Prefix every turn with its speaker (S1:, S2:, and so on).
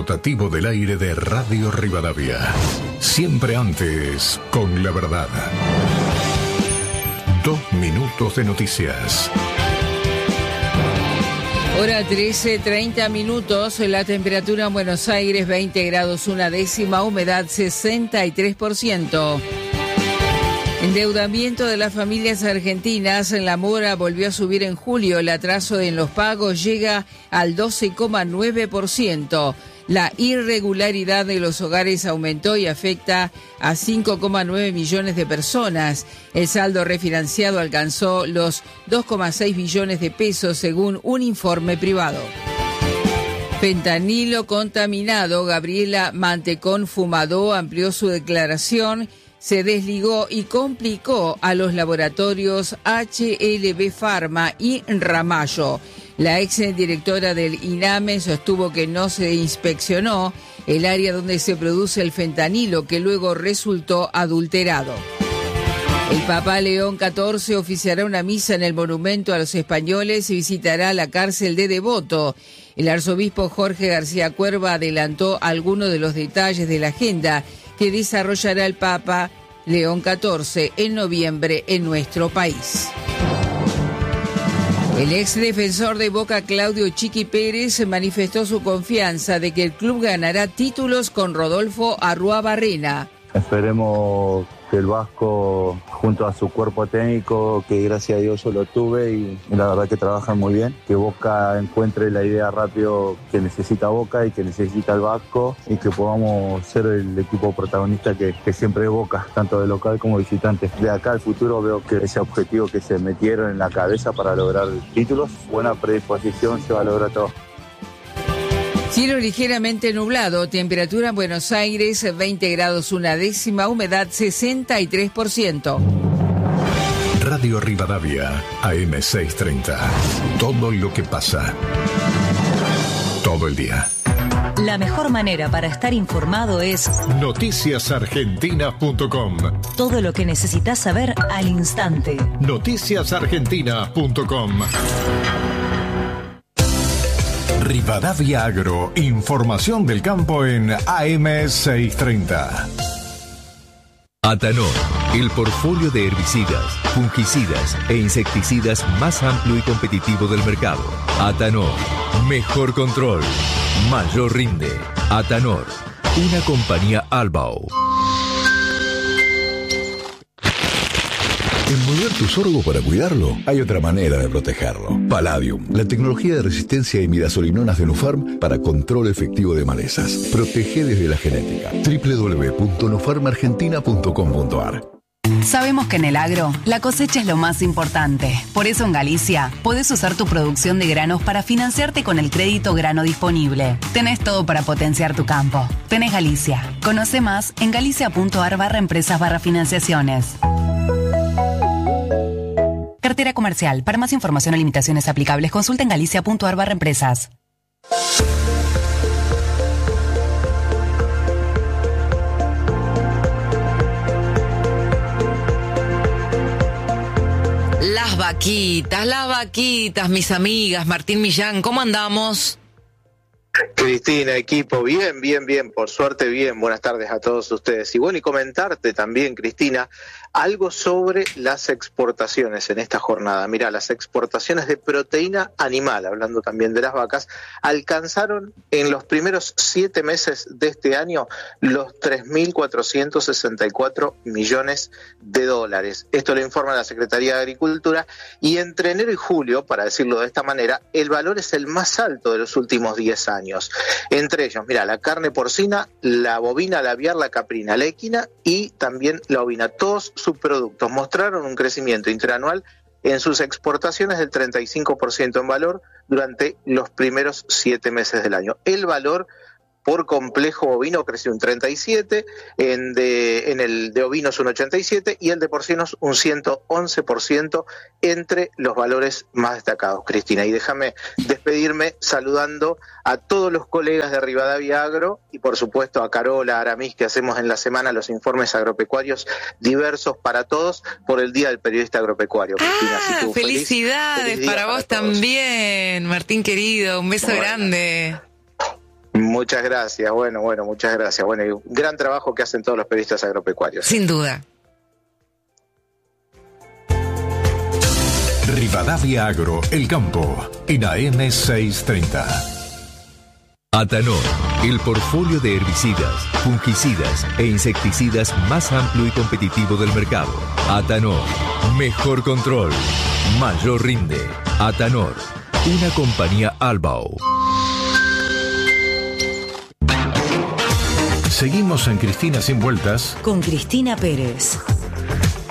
S1: rotativo del aire de Radio Rivadavia. Siempre antes, con la verdad. 2 minutos de noticias.
S2: Hora 13:30 minutos, la temperatura en Buenos Aires 20 grados 1 humedad 63%. Endeudamiento de las familias argentinas. La mora volvió a subir en julio. El atraso en los pagos llega al 12,9%. La irregularidad de los hogares aumentó y afecta a 5,9 millones de personas. El saldo refinanciado alcanzó los 2,6 billones de pesos según un informe privado. Fentanilo contaminado. Gabriela Mantecón Fumadó amplió su declaración. Se desligó y complicó a los laboratorios HLB Pharma y Ramallo. La exdirectora del INAME sostuvo que no se inspeccionó el área donde se produce el fentanilo, que luego resultó adulterado. El Papa León XIV oficiará una misa en el Monumento a los Españoles y visitará la cárcel de Devoto. El arzobispo Jorge García Cuerva adelantó algunos de los detalles de la agenda que desarrollará el Papa León XIV en noviembre en nuestro país. El exdefensor de Boca, Claudio Chiqui Pérez, manifestó su confianza de que el club ganará títulos con Rodolfo Arruabarrena.
S3: Esperemos que el Vasco, junto a su cuerpo técnico, que gracias a Dios yo lo tuve y la verdad que trabajan muy bien, que Boca encuentre la idea rápido que necesita Boca y que necesita el Vasco y que podamos ser el equipo protagonista que siempre es Boca, tanto de local como visitante. De acá al futuro veo que ese objetivo que se metieron en la cabeza para lograr títulos, buena predisposición, se va a lograr todo.
S2: Cielo ligeramente nublado, temperatura en Buenos Aires 20 grados 1 humedad 63%.
S1: Radio Rivadavia, AM630. Todo lo que pasa. Todo el día.
S4: La mejor manera para estar informado es
S1: noticiasargentinas.com.
S4: Todo lo que necesitas saber al instante.
S1: Noticiasargentinas.com. Rivadavia Agro, información del campo en AM630.
S5: Atanor, el portfolio de herbicidas, fungicidas e insecticidas más amplio y competitivo del mercado. Atanor, mejor control, mayor rinde. Atanor, una compañía Albao.
S6: Envolver tu sorgo para cuidarlo, hay otra manera de protegerlo. Palladium, la tecnología de resistencia a imidazolinonas de Nufarm para control efectivo de malezas. Protege desde la genética. www.nufarmargentina.com.ar.
S7: Sabemos que en el agro, la cosecha es lo más importante. Por eso en Galicia, podés usar tu producción de granos para financiarte con el crédito grano disponible. Tenés todo para potenciar tu campo. Tenés Galicia. Conoce más en galicia.ar/empresas/financiaciones. Cartera comercial. Para más información o limitaciones aplicables, consulta en galicia.ar/empresas.
S2: Las vaquitas, mis amigas. Martín Millán, ¿cómo andamos?
S8: Cristina, equipo, bien, por suerte bien, buenas tardes a todos ustedes. Y bueno, y comentarte también, Cristina, algo sobre las exportaciones en esta jornada. Mira, las exportaciones de proteína animal, hablando también de las vacas, alcanzaron en los primeros 7 meses de este año los 3.464 millones de dólares. Esto lo informa la Secretaría de Agricultura, y entre enero y julio, para decirlo de esta manera, el valor es el más alto de los últimos 10 años. Entre ellos, mira, la carne porcina, la bovina, la aviar, la caprina, la equina y también la ovina. Todos subproductos mostraron un crecimiento interanual en sus exportaciones del 35% en valor durante los primeros 7 meses del año. El valor por complejo bovino creció un 37%, en el de ovinos un 87% y el de porcinos un 111% entre los valores más destacados, Cristina. Y déjame despedirme saludando a todos los colegas de Rivadavia Agro y por supuesto a Carola Aramis, que hacemos en la semana los informes agropecuarios diversos para todos por el Día del Periodista Agropecuario, Cristina. Así que
S2: felicidades feliz para vos también, Martín querido, un beso grande.
S8: Muchas gracias, bueno, muchas gracias. Bueno, y un gran trabajo que hacen todos los periodistas agropecuarios.
S9: Sin duda.
S1: Rivadavia Agro, El Campo, en AM 630.
S5: Atanor, el portfolio de herbicidas, fungicidas e insecticidas más amplio y competitivo del mercado. Atanor, mejor control, mayor rinde. Atanor, una compañía Albao.
S1: Seguimos en Cristina Sin Vueltas
S4: Con Cristina Pérez.